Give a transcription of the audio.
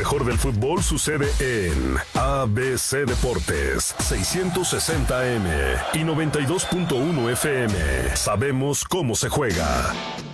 mejor del fútbol sucede en ABC Deportes, 660 AM y 92.1 FM. Sabemos cómo se juega.